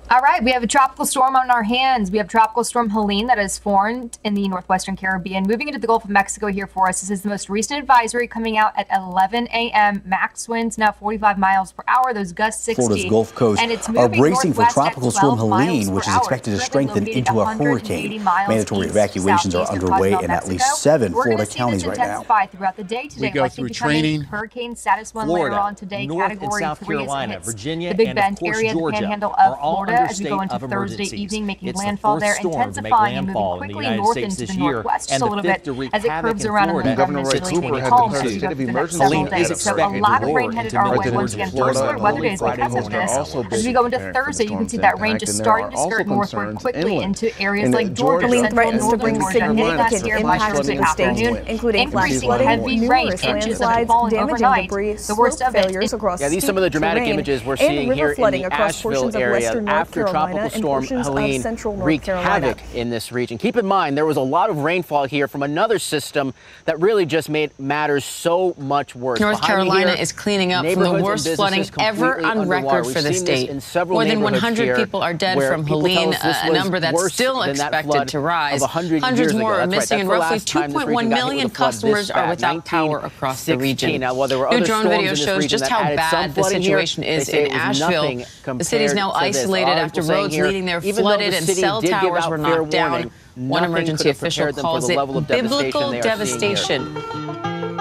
All right, we have a tropical storm on our hands. We have Tropical Storm Helene that has formed in the northwestern Caribbean, moving into the Gulf of Mexico here for us. This is the most recent advisory coming out at 11 a.m. Max winds now 45 miles per hour. Those gusts 60. Florida's Gulf Coast and it's are bracing for Tropical Storm Helene, which is hour. expected to strengthen into a hurricane. Mandatory evacuations are underway in at least 7 Florida counties right now. Throughout the day today. We go through training. Hurricane status 1 Florida, later on today. North Category and South 3 Carolina, is Virginia, the Big and of Bend course area, the Georgia panhandle are of all Florida under as we state go into of Thursday emergencies. evening, making It's landfall the there, fourth storm to make intensifying and moving landfall in the quickly United north States into this the year, northwest and a the little fifth bit to wreak as it havoc curves in around Florida. and Governor Roy eventually Cooper had calms declared as we a state go of through the next emergency several Helene is days. So a expected lot to of rain roar headed into our way mid-Atlantic once again. Florida First alert weather early days Friday because of morning. this. Also As we go into preparing for the Thursday, you can storm's see that rain impact, just and there starting are to also skirt northward concerns quickly inland. into areas In like Georgia, Georgia, central threatens to northern bring Georgia, and significant here by impacts to Thursday the state, afternoon, including flash increasing flooding, heavy rain, numerous inches of it landslides, falling damaging overnight. debris, The worst slope of it failures across Yeah, these are some of the dramatic terrain, images we're and seeing river here in flooding the across portions Asheville of area western North after Carolina Tropical and Storm portions Helene of central North wreaked Carolina. havoc in this region. Keep in mind, there was a lot of rainfall here from another system that really just made matters so much worse. North Behind me Carolina here, is cleaning up from the neighborhoods worst and flooding businesses ever completely on underwater. record We've for this seen this state. in several More than neighborhoods 100 here people are dead where from people tell Helene, us this a was number that's worse still than that expected flood to rise. of 100 Hundreds years ago. more are That's right. missing, That's and the roughly last time this 2.1 region got hit million with a flood this customers are bad. without power across the 1916. region. Now, while there were New other drone storms video in this shows region just that how added some bad the flooding here, situation is they say in it was Asheville. nothing The city is now compared to this. isolated All after people saying roads here, leading there even though the flooded and city cell did give towers out were fair knocked down. warning, One nothing emergency could have official prepared them for calls the it level of devastation biblical they are seeing here. devastation.